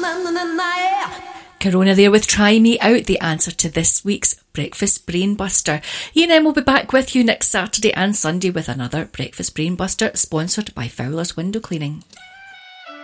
Corona there with Try Me Out, the answer to this week's Breakfast Brainbuster. Ian M will be back with you next Saturday and Sunday with another Breakfast Brainbuster, sponsored by Fowler's Window Cleaning.